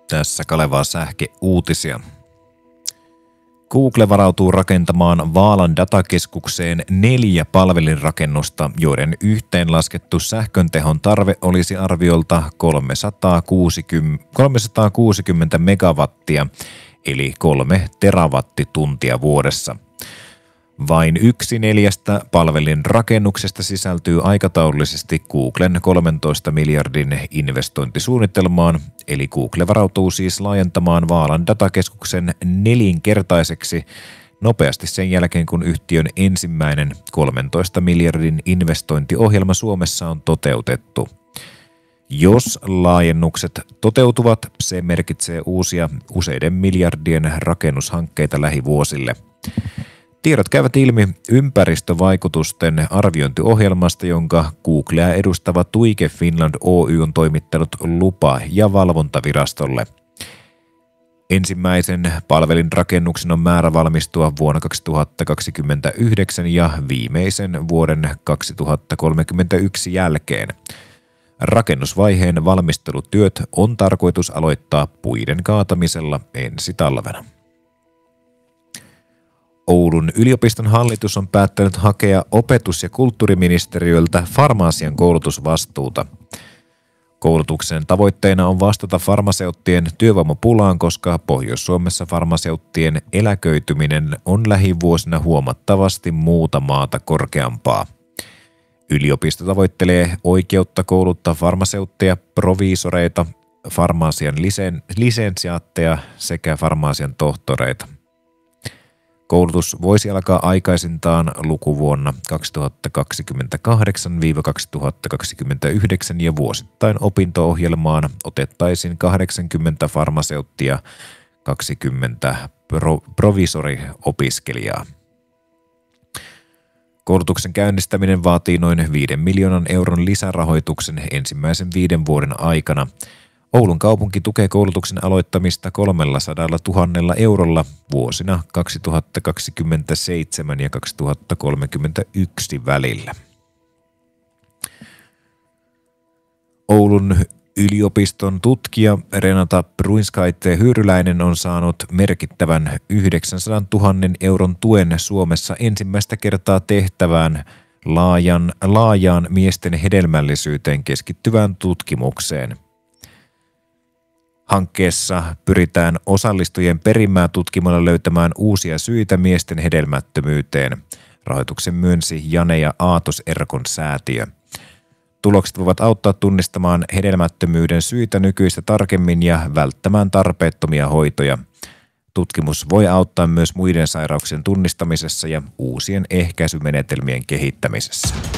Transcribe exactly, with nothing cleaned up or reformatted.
Tässä Kalevaa Sähke-uutisia. Google varautuu rakentamaan Vaalan datakeskukseen neljä palvelinrakennusta, joiden yhteenlaskettu sähköntehon tarve olisi arviolta kolmesataakuusikymmentä megawattia, eli kolme terawattituntia vuodessa. Vain yksi neljästä palvelinrakennuksesta sisältyy aikataulullisesti Googlen kolmentoista miljardin investointisuunnitelmaan, eli Google varautuu siis laajentamaan Vaalan datakeskuksen nelinkertaiseksi nopeasti sen jälkeen, kun yhtiön ensimmäinen kolmentoista miljardin investointiohjelma Suomessa on toteutettu. Jos laajennukset toteutuvat, se merkitsee uusia useiden miljardien rakennushankkeita lähivuosille. Tiedot käyvät ilmi ympäristövaikutusten arviointiohjelmasta, jonka Googlea edustava Tuike Finland Oy on toimittanut lupa- ja valvontavirastolle. Ensimmäisen palvelinrakennuksen on määrä valmistua vuonna kaksituhattakaksikymmentäyhdeksän ja viimeisen vuoden kaksituhattakolmekymmentäyksi jälkeen. Rakennusvaiheen valmistelutyöt on tarkoitus aloittaa puiden kaatamisella ensi talvena. Oulun yliopiston hallitus on päättänyt hakea opetus- ja kulttuuriministeriöltä farmasian koulutusvastuuta. Koulutuksen tavoitteena on vastata farmaseuttien työvoimapulaan, koska Pohjois-Suomessa farmaseuttien eläköityminen on lähivuosina huomattavasti muuta maata korkeampaa. Yliopisto tavoittelee oikeutta kouluttaa farmaseutteja, proviisoreita, farmasian lisen, lisensiaatteja sekä farmasian tohtoreita. Koulutus voisi alkaa aikaisintaan lukuvuonna kaksituhattakaksikymmentäkahdeksan kaksituhattakaksikymmentäyhdeksän ja vuosittain opinto-ohjelmaan otettaisiin kahdeksankymmentä farmaseuttia, kaksikymmentä pro- provisoriopiskelijaa. Koulutuksen käynnistäminen vaatii noin viiden miljoonan euron lisärahoituksen ensimmäisen viiden vuoden aikana. Oulun kaupunki tukee koulutuksen aloittamista kolmesataatuhatta eurolla vuosina kaksituhattakaksikymmentäseitsemän ja kaksituhattakolmekymmentäyksi välillä. Oulun yliopiston tutkija Renata Brunskaite-Hyyryläinen on saanut merkittävän yhdeksänsadantuhannen euron tuen Suomessa ensimmäistä kertaa tehtävään laajan, laajaan miesten hedelmällisyyteen keskittyvään tutkimukseen. Hankkeessa pyritään osallistujien perimää tutkimalla löytämään uusia syitä miesten hedelmättömyyteen. Rahoituksen myönsi Jane ja Aatos Erkon säätiö. Tulokset voivat auttaa tunnistamaan hedelmättömyyden syitä nykyistä tarkemmin ja välttämään tarpeettomia hoitoja. Tutkimus voi auttaa myös muiden sairauksien tunnistamisessa ja uusien ehkäisymenetelmien kehittämisessä.